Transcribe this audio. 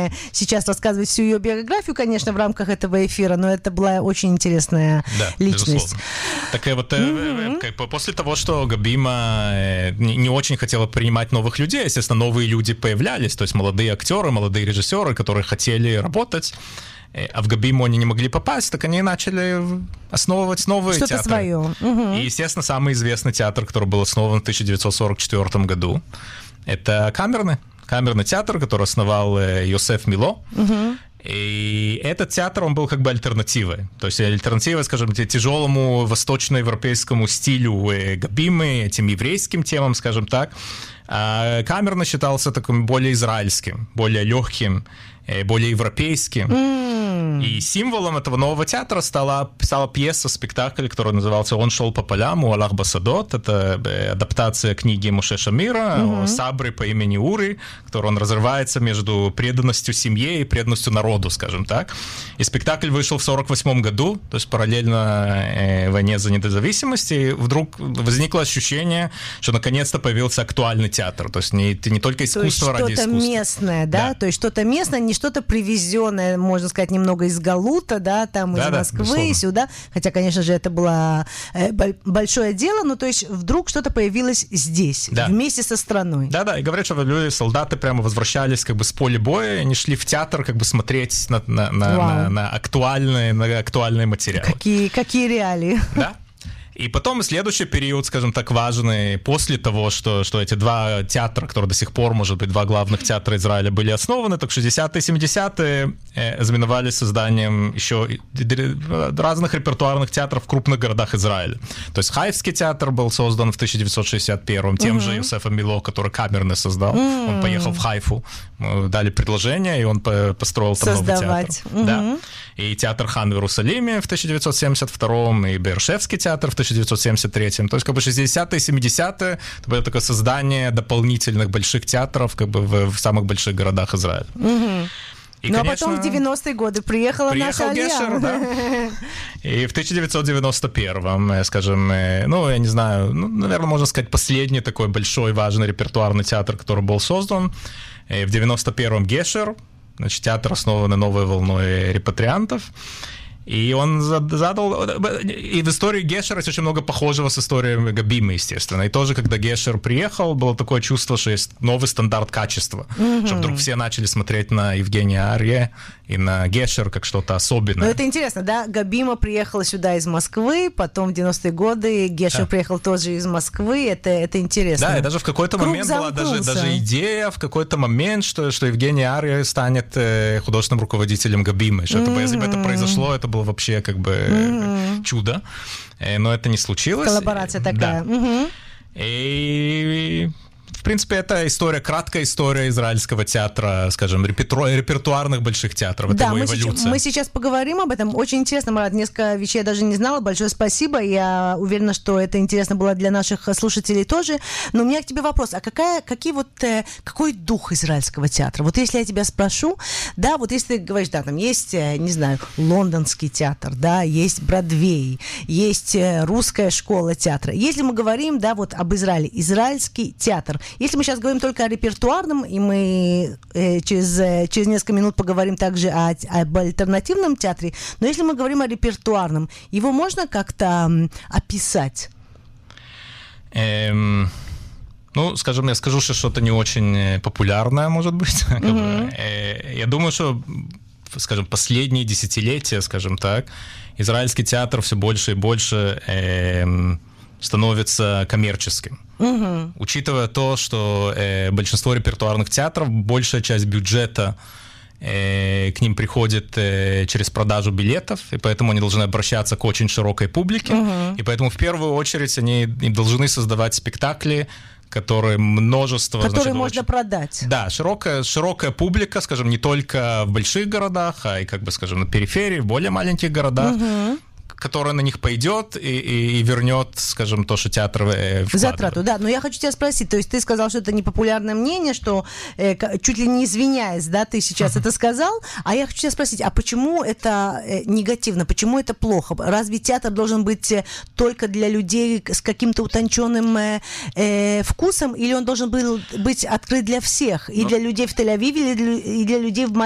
сейчас рассказывать всю ее биографию, конечно, в рамках этого эфира, но это была очень интересная личность. Так вот, после того, что Габима не очень хотела принимать новых людей, естественно, новые люди появлялись, то есть молодые актеры, молодые режиссеры, которые хотели работать, а в Габиму они не могли попасть, так они начали основывать новые что-то театры. Свое. И, естественно, самый известный театр, который был основан в 1944 году, это камерный театр, который основал Йосеф Мило. И этот театр, он был как бы альтернативой. То есть альтернативой, скажем, тяжелому восточноевропейскому стилю Габимы, этим еврейским темам, скажем так. А камерный считался таким более израильским, более легким, более европейским. И символом этого нового театра стала пьеса, спектакль, который назывался «Он шел по полям у Аллах Басадот». Это адаптация книги Моше Шамира о сабре по имени Ури, который он разрывается между преданностью семье и преданностью народу, скажем так. И спектакль вышел в 1948 году, то есть параллельно войне за независимость, и вдруг возникло ощущение, что наконец-то появился актуальный театр. То есть не только искусство ради искусства. То есть что-то местное, да? То есть что-то местное, не что-то привезенное, можно сказать, немного из Галута, да, там из Москвы, сюда. Хотя, конечно же, это было большое дело, но то есть вдруг что-то появилось здесь, вместе со страной. Да, и говорят, что люди, солдаты прямо возвращались как бы с поля боя, они шли в театр как бы смотреть на актуальные материалы. Какие реалии. Да. И потом следующий период, скажем так, важный, после того, что эти два театра, которые до сих пор, может быть, два главных театра Израиля были основаны, так 60-е и 70-е знаменовались созданием еще разных репертуарных театров в крупных городах Израиля. То есть Хайфский театр был создан в 1961-м, тем же Йосефом Мило, который камерный создал. Он поехал в Хайфу, дали предложение, и он построил там новый театр. Да. И театр Хан в Иерусалиме в 1972-м, и Бершевский театр в 1973-м. То есть как бы 60-е, 70-е это было такое создание дополнительных больших театров как бы в самых больших городах Израиля. И, ну, конечно, а потом в 90-е годы приехал наша Гешер, да. И в 1991-м, скажем, ну, я не знаю, наверное, можно сказать, последний такой большой, важный репертуарный театр, который был создан. И в 91-м Гешер, значит, театр, основанный новой волной репатриантов. И он задал... И в истории Гешера есть очень много похожего с историей Габимы, естественно. И тоже, когда Гешер приехал, было такое чувство, что есть новый стандарт качества. Что вдруг все начали смотреть на Евгения Арье и на Гешер как что-то особенное. Ну, это интересно, да? Габима приехала сюда из Москвы, потом в 90-е годы Гешер приехал тоже из Москвы. Это интересно. Да, и даже в какой-то момент была даже идея, в какой-то момент, что Евгений Арье станет художественным руководителем Габимы. Что если бы это произошло, это было вообще как бы чудо. Но это не случилось. Коллаборация такая. Да. И... В принципе, это история, краткая история израильского театра, скажем, репертуарных больших театров. Это его эволюция. Мы сейчас поговорим об этом. Очень интересно, Марат, несколько вещей я даже не знала. Большое спасибо. Я уверена, что это интересно было для наших слушателей тоже. Но у меня к тебе вопрос. А какой дух израильского театра? Вот если я тебя спрошу, да, вот если ты говоришь, да, там есть, не знаю, лондонский театр, да, есть Бродвей, есть русская школа театра. Если мы говорим, да, вот об Израиле, израильский театр. Если мы сейчас говорим только о репертуарном, и мы через несколько минут поговорим также об альтернативном театре, но если мы говорим о репертуарном, его можно как-то описать? Ну, скажем, я скажу, что что-то не очень популярное, может быть. Я думаю, что, скажем, последние десятилетия, скажем так, израильский театр все больше и больше становится коммерческим. Учитывая то, что большинство репертуарных театров, большая часть бюджета к ним приходит через продажу билетов, и поэтому они должны обращаться к очень широкой публике, и поэтому в первую очередь они должны создавать спектакли, которые можно продать. Да, широкая публика, скажем, не только в больших городах, а и, как бы, скажем, на периферии, в более маленьких городах, которая на них пойдет и вернет, скажем, то, что театр вкладывает. Затрату, да. Но я хочу тебя спросить, то есть ты сказал, что это непопулярное мнение, что чуть ли не извиняясь, да, ты сейчас это сказал, а я хочу тебя спросить, а почему это негативно, почему это плохо? Разве театр должен быть только для людей с каким-то утонченным вкусом, или он должен был быть открыт для всех, и для людей в Тель-Авиве, и для людей в